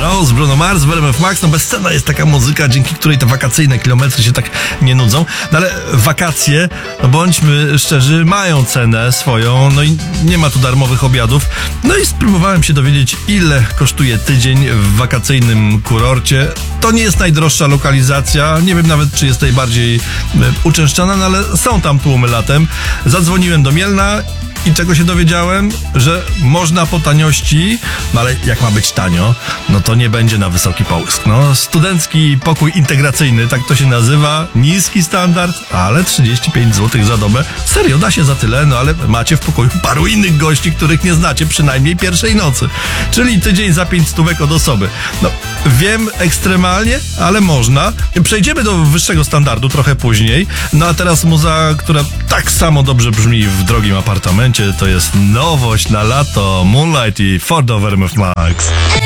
Rose, Bruno Mars, RMF Max. No bezcenna jest taka muzyka, dzięki której te wakacyjne kilometry się tak nie nudzą. No ale wakacje, no bądźmy szczerzy, mają cenę swoją, no i nie ma tu darmowych obiadów. No i spróbowałem się dowiedzieć, ile kosztuje tydzień w wakacyjnym kurorcie. To nie jest najdroższa lokalizacja, nie wiem nawet, czy jest najbardziej uczęszczana, no ale są tam tłumy latem. Zadzwoniłem do Mielna i czego się dowiedziałem? Że można po taniości, no ale jak ma być tanio, no to nie będzie na wysoki połysk. No, studencki pokój integracyjny, tak to się nazywa, niski standard, ale 35 zł za dobę. Serio, da się za tyle, no ale macie w pokoju paru innych gości, których nie znacie przynajmniej pierwszej nocy. Czyli tydzień za 5 stówek od osoby. No, wiem ekstremalnie, ale można. Przejdziemy do wyższego standardu trochę później. No a teraz muza, która tak samo dobrze brzmi w drogim apartamencie, to jest nowość na lato, Moonlight i Ford of RMF Max.